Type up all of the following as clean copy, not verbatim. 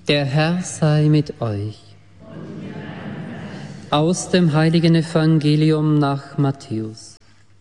Der Herr sei mit euch. Aus dem heiligen Evangelium nach Matthäus.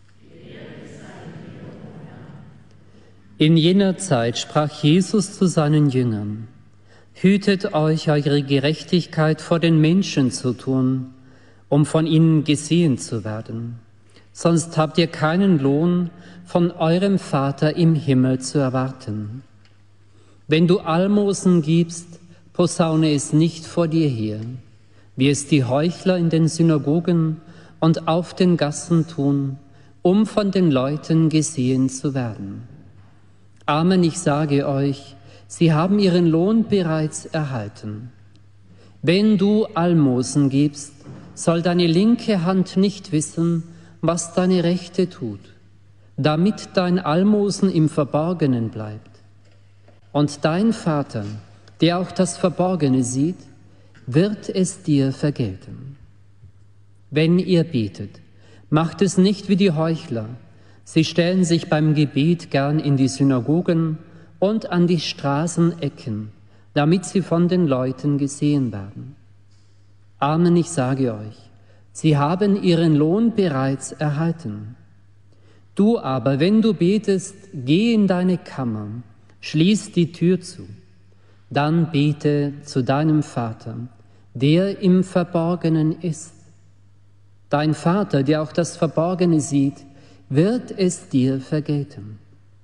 In jener Zeit sprach Jesus zu seinen Jüngern: Hütet euch, eure Gerechtigkeit vor den Menschen zu tun, um von ihnen gesehen zu werden. Sonst habt ihr keinen Lohn von eurem Vater im Himmel zu erwarten. Wenn du Almosen gibst, posaune es nicht vor dir her, wie es die Heuchler in den Synagogen und auf den Gassen tun, um von den Leuten gesehen zu werden. Amen, ich sage euch, sie haben ihren Lohn bereits erhalten. Wenn du Almosen gibst, soll deine linke Hand nicht wissen, was deine rechte tut, damit dein Almosen im Verborgenen bleibt. Und dein Vater, der auch das Verborgene sieht, wird es dir vergelten. Wenn ihr betet, macht es nicht wie die Heuchler. Sie stellen sich beim Gebet gern in die Synagogen und an die Straßenecken, damit sie von den Leuten gesehen werden. Amen, ich sage euch, sie haben ihren Lohn bereits erhalten. Du aber, wenn du betest, geh in deine Kammer, schließ die Tür zu. Dann bete zu deinem Vater, der im Verborgenen ist. Dein Vater, der auch das Verborgene sieht, wird es dir vergelten.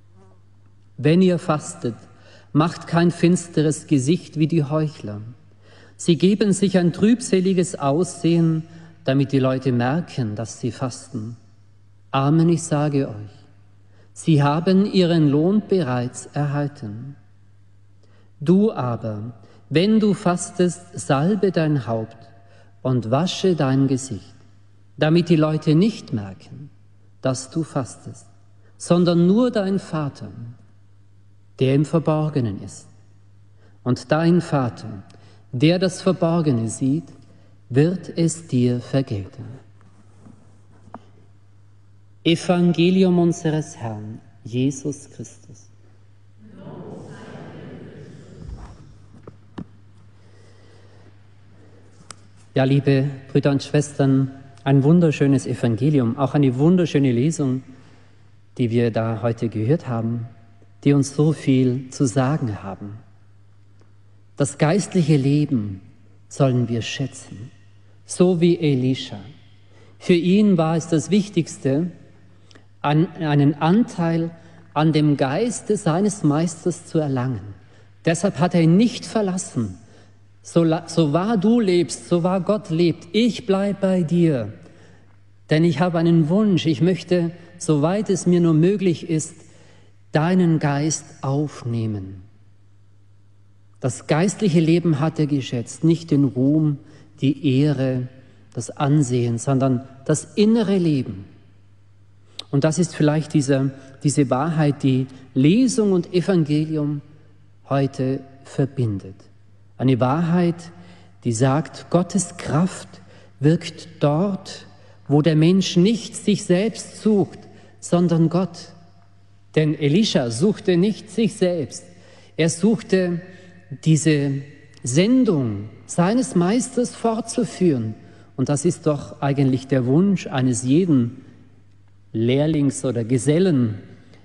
Wenn ihr fastet, macht kein finsteres Gesicht wie die Heuchler. Sie geben sich ein trübseliges Aussehen, damit die Leute merken, dass sie fasten. Amen, ich sage euch, sie haben ihren Lohn bereits erhalten. Du aber, wenn du fastest, salbe dein Haupt und wasche dein Gesicht, damit die Leute nicht merken, dass du fastest, sondern nur dein Vater, der im Verborgenen ist. Und dein Vater, der das Verborgene sieht, wird es dir vergelten. Evangelium unseres Herrn, Jesus Christus. Ja, liebe Brüder und Schwestern, ein wunderschönes Evangelium, auch eine wunderschöne Lesung, die wir da heute gehört haben, die uns so viel zu sagen haben. Das geistliche Leben sollen wir schätzen, so wie Elisha. Für ihn war es das Wichtigste, einen Anteil an dem Geiste seines Meisters zu erlangen. Deshalb hat er ihn nicht verlassen. So wahr du lebst, so wahr Gott lebt, ich bleib bei dir. Denn ich habe einen Wunsch, ich möchte, soweit es mir nur möglich ist, deinen Geist aufnehmen. Das geistliche Leben hat er geschätzt, nicht den Ruhm, die Ehre, das Ansehen, sondern das innere Leben. Und das ist vielleicht diese Wahrheit, die Lesung und Evangelium heute verbindet. Eine Wahrheit, die sagt, Gottes Kraft wirkt dort, wo der Mensch nicht sich selbst sucht, sondern Gott. Denn Elisha suchte nicht sich selbst. Er suchte diese Sendung seines Meisters fortzuführen. Und das ist doch eigentlich der Wunsch eines jeden Lehrlings oder Gesellen,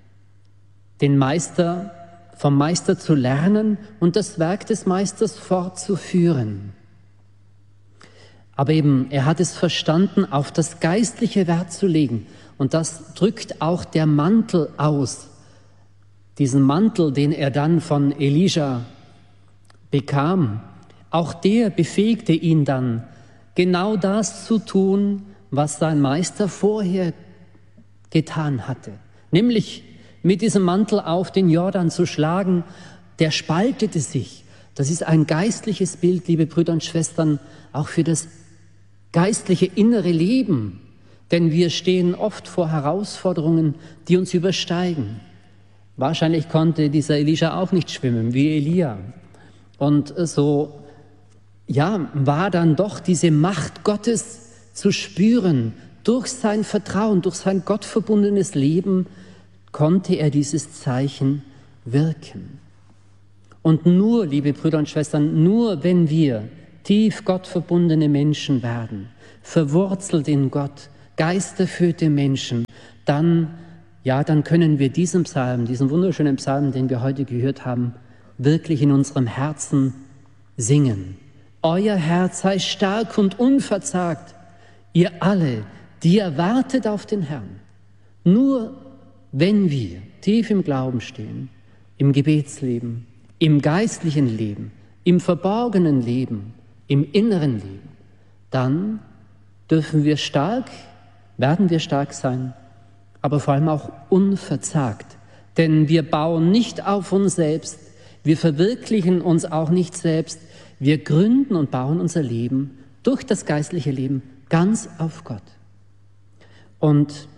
vom Meister zu lernen und das Werk des Meisters fortzuführen. Aber eben, er hat es verstanden, auf das Geistliche Wert zu legen. Und das drückt auch der Mantel aus. Diesen Mantel, den er dann von Elisha bekam, auch der befähigte ihn dann, genau das zu tun, was sein Meister vorher getan hatte. Nämlich mit diesem Mantel auf den Jordan zu schlagen, der spaltete sich. Das ist ein geistliches Bild, liebe Brüder und Schwestern, auch für das geistliche innere Leben. Denn wir stehen oft vor Herausforderungen, die uns übersteigen. Wahrscheinlich konnte dieser Elisha auch nicht schwimmen wie Elia. Und so, war dann doch diese Macht Gottes zu spüren. Durch sein Vertrauen, durch sein gottverbundenes Leben konnte er dieses Zeichen wirken. Und nur, liebe Brüder und Schwestern, nur wenn wir tief gottverbundene Menschen werden, verwurzelt in Gott, geisterfüllte Menschen, dann können wir diesen Psalm, diesen wunderschönen Psalm, den wir heute gehört haben, wirklich in unserem Herzen singen. Euer Herz sei stark und unverzagt, ihr alle, die ihr wartet auf den Herrn. Nur wenn wir tief im Glauben stehen, im Gebetsleben, im geistlichen Leben, im verborgenen Leben, im inneren Leben, dann werden wir stark sein, aber vor allem auch unverzagt. Denn wir bauen nicht auf uns selbst, wir verwirklichen uns auch nicht selbst, wir gründen und bauen unser Leben durch das geistliche Leben ganz auf Gott. Und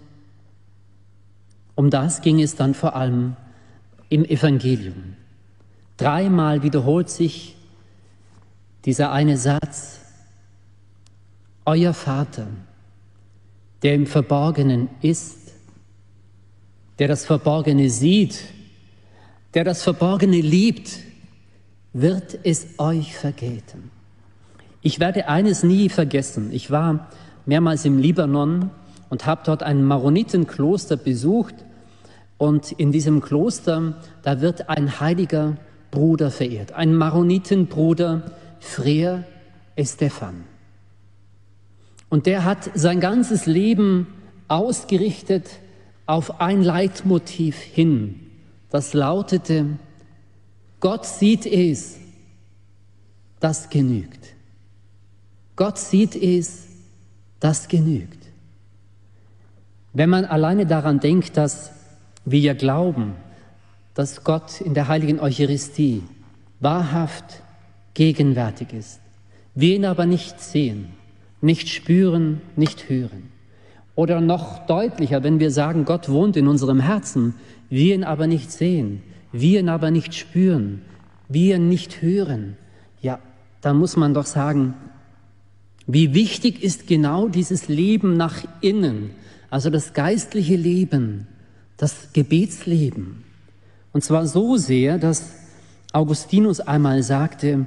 um das ging es dann vor allem im Evangelium. 3-mal wiederholt sich dieser eine Satz: Euer Vater, der im Verborgenen ist, der das Verborgene sieht, der das Verborgene liebt, wird es euch vergelten. Ich werde eines nie vergessen. Ich war mehrmals im Libanon und habe dort ein Maronitenkloster besucht. Und in diesem Kloster, da wird ein heiliger Bruder verehrt, ein Maronitenbruder, Frère Estephan. Und der hat sein ganzes Leben ausgerichtet auf ein Leitmotiv hin. Das lautete: Gott sieht es, das genügt. Gott sieht es, das genügt. Wenn man alleine daran denkt, dass wir ja glauben, dass Gott in der heiligen Eucharistie wahrhaft gegenwärtig ist, wir ihn aber nicht sehen, nicht spüren, nicht hören. Oder noch deutlicher, wenn wir sagen, Gott wohnt in unserem Herzen, wir ihn aber nicht sehen, wir ihn aber nicht spüren, wir ihn nicht hören, ja, dann muss man doch sagen, wie wichtig ist genau dieses Leben nach innen, also das geistliche Leben, das Gebetsleben. Und zwar so sehr, dass Augustinus einmal sagte: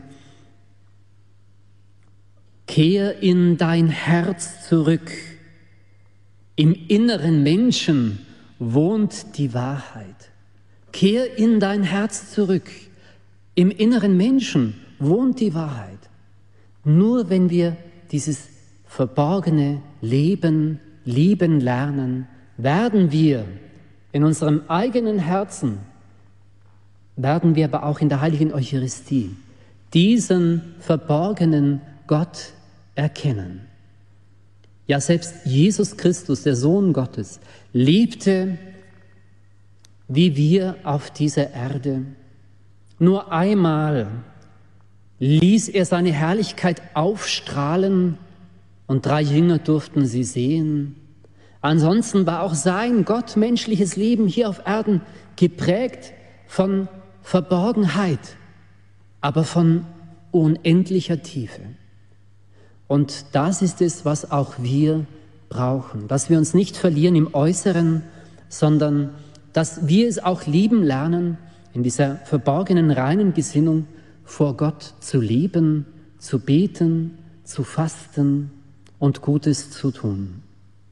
Kehr in dein Herz zurück, im inneren Menschen wohnt die Wahrheit. Kehr in dein Herz zurück, im inneren Menschen wohnt die Wahrheit. Nur wenn wir dieses verborgene Leben lieben lernen, werden wir in unserem eigenen Herzen, werden wir aber auch in der heiligen Eucharistie diesen verborgenen Gott erkennen. Ja, selbst Jesus Christus, der Sohn Gottes, lebte wie wir auf dieser Erde. Nur einmal ließ er seine Herrlichkeit aufstrahlen und 3 Jünger durften sie sehen. Ansonsten war auch sein gottmenschliches Leben hier auf Erden geprägt von Verborgenheit, aber von unendlicher Tiefe. Und das ist es, was auch wir brauchen, dass wir uns nicht verlieren im Äußeren, sondern dass wir es auch lieben lernen, in dieser verborgenen, reinen Gesinnung vor Gott zu leben, zu beten, zu fasten und Gutes zu tun.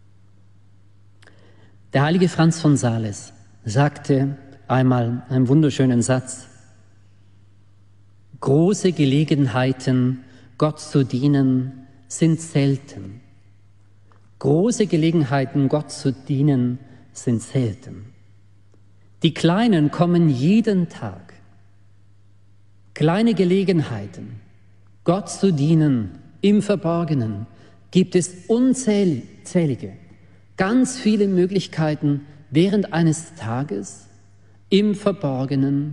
Der heilige Franz von Sales sagte einmal einen wunderschönen Satz: Große Gelegenheiten, Gott zu dienen, sind selten. Große Gelegenheiten, Gott zu dienen, sind selten. Die kleinen kommen jeden Tag. Kleine Gelegenheiten, Gott zu dienen, im Verborgenen, gibt es unzählige, ganz viele Möglichkeiten während eines Tages, im Verborgenen,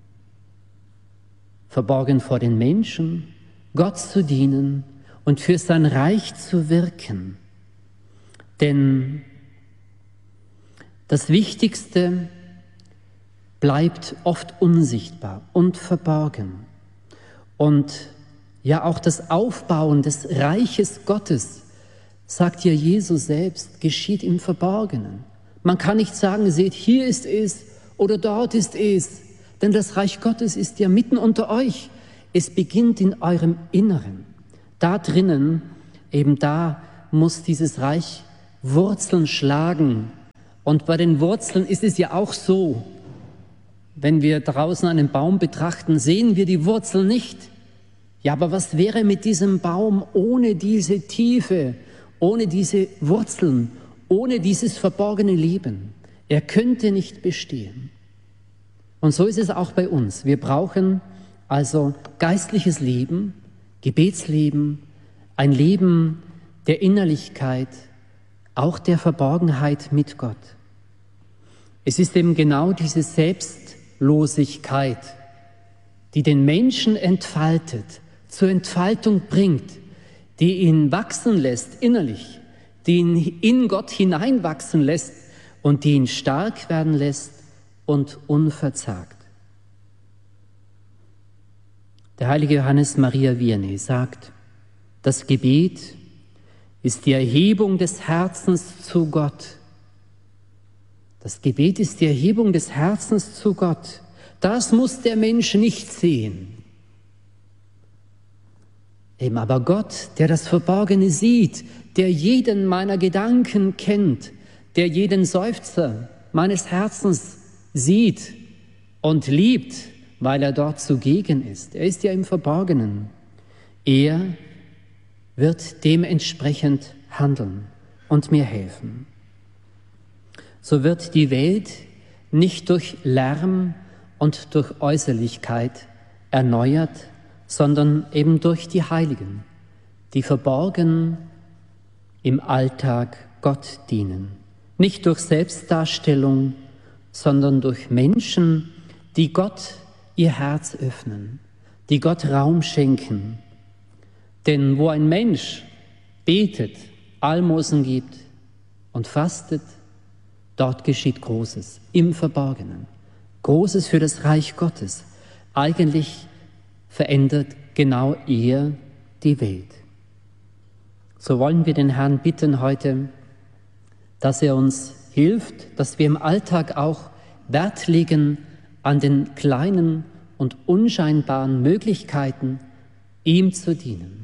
verborgen vor den Menschen, Gott zu dienen und für sein Reich zu wirken. Denn das Wichtigste bleibt oft unsichtbar und verborgen. Und ja, auch das Aufbauen des Reiches Gottes, sagt ja Jesus selbst, geschieht im Verborgenen. Man kann nicht sagen, seht, hier ist es oder dort ist es. Denn das Reich Gottes ist ja mitten unter euch. Es beginnt in eurem Inneren. Da drinnen, eben da muss dieses Reich Wurzeln schlagen. Und bei den Wurzeln ist es ja auch so, wenn wir draußen einen Baum betrachten, sehen wir die Wurzeln nicht. Ja, aber was wäre mit diesem Baum ohne diese Tiefe, ohne diese Wurzeln, ohne dieses verborgene Leben? Er könnte nicht bestehen. Und so ist es auch bei uns. Wir brauchen also geistliches Leben, Gebetsleben, ein Leben der Innerlichkeit, auch der Verborgenheit mit Gott. Es ist eben genau diese Selbstlosigkeit, die den Menschen entfaltet, zur Entfaltung bringt, die ihn wachsen lässt innerlich, die ihn in Gott hineinwachsen lässt und die ihn stark werden lässt und unverzagt. Der heilige Johannes Maria Vianney sagt, das Gebet ist die Erhebung des Herzens zu Gott. Das Gebet ist die Erhebung des Herzens zu Gott. Das muss der Mensch nicht sehen. Eben aber Gott, der das Verborgene sieht, der jeden meiner Gedanken kennt, der jeden Seufzer meines Herzens sieht und liebt, weil er dort zugegen ist. Er ist ja im Verborgenen. Er wird dementsprechend handeln und mir helfen. So wird die Welt nicht durch Lärm und durch Äußerlichkeit erneuert, sondern eben durch die Heiligen, die verborgen im Alltag Gott dienen. Nicht durch Selbstdarstellung, sondern durch Menschen, die Gott ihr Herz öffnen, die Gott Raum schenken. Denn wo ein Mensch betet, Almosen gibt und fastet, dort geschieht Großes, im Verborgenen. Großes für das Reich Gottes. Eigentlich verändert genau er die Welt. So wollen wir den Herrn bitten heute, dass er uns hilft, dass wir im Alltag auch Wert legen an den kleinen und unscheinbaren Möglichkeiten, ihm zu dienen.